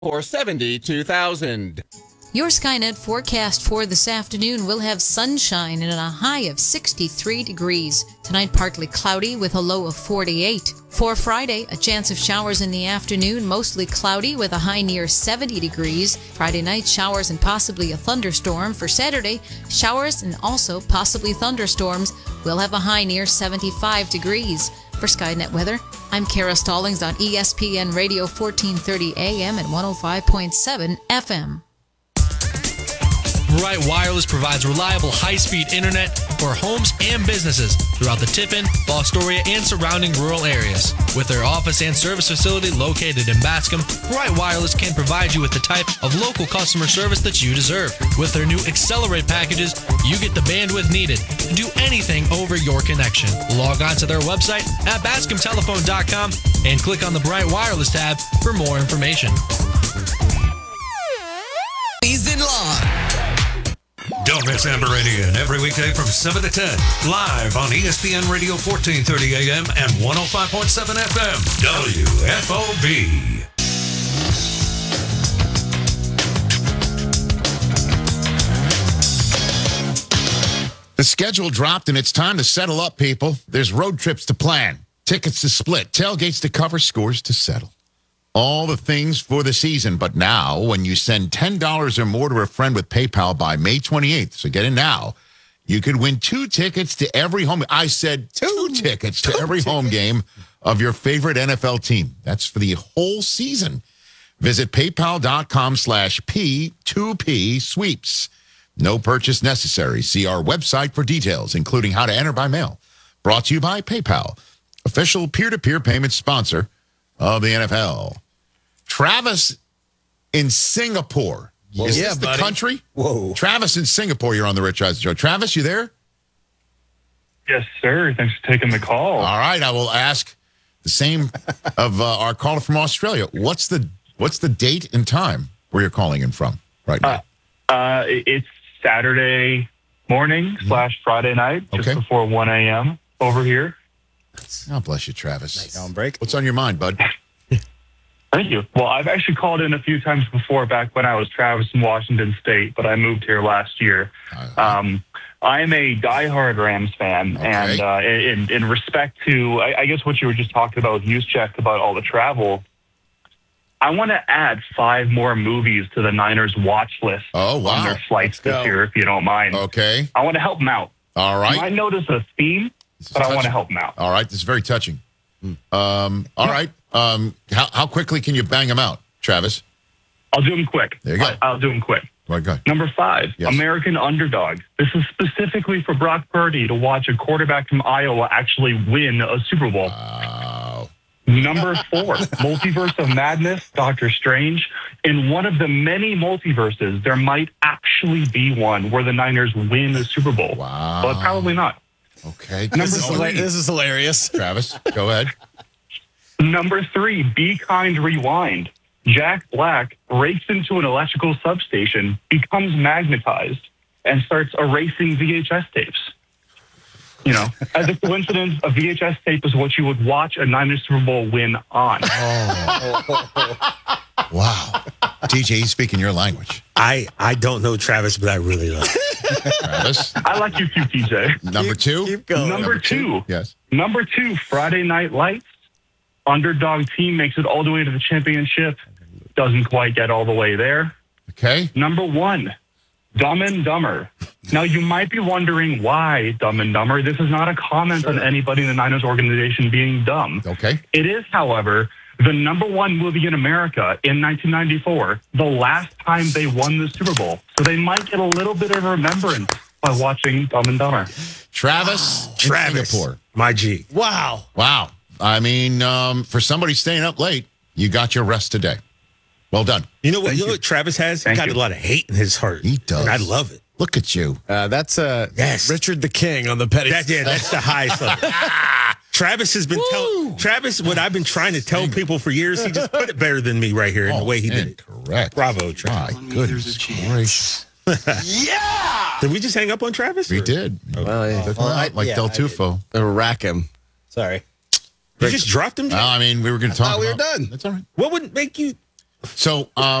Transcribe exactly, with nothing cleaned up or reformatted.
for seventy-two thousand dollars. Your Skynet forecast for this afternoon will have sunshine and a high of sixty-three degrees. Tonight, partly cloudy with a low of forty-eight. For Friday, a chance of showers in the afternoon, mostly cloudy with a high near seventy degrees. Friday night, showers and possibly a thunderstorm. For Saturday, showers and also possibly thunderstorms. We'll have a high near seventy-five degrees. For Skynet weather, I'm Kara Stallings on E S P N Radio fourteen thirty A M and one oh five point seven F M. Bright Wireless provides reliable high-speed internet for homes and businesses throughout the Tiffin, Fostoria, and surrounding rural areas. With their office and service facility located in Bascom, Bright Wireless can provide you with the type of local customer service that you deserve. With their new Accelerate packages, you get the bandwidth needed to do anything over your connection. Log on to their website at bascom telephone dot com and click on the Bright Wireless tab for more information. He's in line. Don't miss Amber Radiant every weekday from seven to ten, live on E S P N Radio fourteen thirty A M and one oh five point seven F M, W F O B. The schedule dropped and it's time to settle up, people. There's road trips to plan, tickets to split, tailgates to cover, scores to settle. All the things for the season. But now, when you send ten dollars or more to a friend with PayPal by May twenty-eighth, so get in now, you could win two tickets to every home. I said two, two tickets to two every tickets. home game of your favorite N F L team. That's for the whole season. Visit paypal.com slash P2P sweeps. No purchase necessary. See our website for details, including how to enter by mail. Brought to you by PayPal, official peer-to-peer payment sponsor of the N F L. Travis in Singapore. Whoa. Is Yeah, this the buddy. country? Whoa. Travis in Singapore, you're on the Rich Eisen Show. Travis, you there? Yes, sir. Thanks for taking the call. All right, I will ask the same of uh, our caller from Australia. What's the what's the date and time where you're calling in from right now? Uh, uh, it's Saturday morning mm-hmm. slash Friday night, just okay. before one a.m. over here. God bless you, Travis. Nice. On break. What's on your mind, bud? Thank you. Well, I've actually called in a few times before back when I was Travis in Washington State, but I moved here last year. Uh, um, I'm a diehard Rams fan, okay. and uh, in, in respect to, I, I guess what you were just talking about with Juszczyk about all the travel, I want to add five more movies to the Niners watch list oh, wow. on their flights this year, if you don't mind. Okay. I want to help them out. All right. You might notice a theme, but touching. I want to help them out. All right. This is very touching. Hmm. Um, all yeah. right. Um, how, how quickly can you bang them out, Travis? I'll do them quick. There you go. I'll, I'll do them quick. Right, go ahead. Number five, yes. American Underdog. This is specifically for Brock Purdy to watch a quarterback from Iowa actually win a Super Bowl. Wow. Number four, Multiverse of Madness, Doctor Strange. In one of the many multiverses, there might actually be one where the Niners win a Super Bowl. Wow. But probably not. Okay. Number this, is hila- this is hilarious. Travis, go ahead. Number three, Be Kind Rewind. Jack Black breaks into an electrical substation, becomes magnetized, and starts erasing V H S tapes. You know, as a coincidence, a V H S tape is what you would watch a Niners Super Bowl win on. Oh. Wow. T J, he's speaking your language. I, I don't know Travis, but I really love him. Travis? I like you too, T J. Number two? Keep going. Number, Number two. two. Yes. Number two, Friday Night Lights. Underdog team makes it all the way to the championship. Doesn't quite get all the way there. Okay. Number one, Dumb and Dumber. Now, you might be wondering why Dumb and Dumber. This is not a comment sure. on anybody in the Niners organization being dumb. Okay. It is, however, the number one movie in America in nineteen ninety-four, the last time they won the Super Bowl. So they might get a little bit of remembrance by watching Dumb and Dumber. Travis, wow. Travis, Singapore. My G. Wow. Wow. I mean, um, for somebody staying up late, you got your rest today. Well done. You know what? You know what Travis has? Thank He got you. a lot of hate in his heart. He does. And I love it. Look at you. Uh, that's uh, yes. Richard the King on the petty. That, yeah, that's the highest level. Travis has been telling Travis what I've been trying to tell people for years. He just put it better than me right here in oh, the way he man, did it. Correct. Bravo, Travis. My goodness gracious. Yeah. Did we just hang up on Travis? We or? did. Well, yeah. Took him Well, out like yeah, Del Tufo. Uh, rack him. Sorry. You just dropped him? Well, I mean, we were going to talk Oh, we were about- done. That's all right. What would make you... So, um,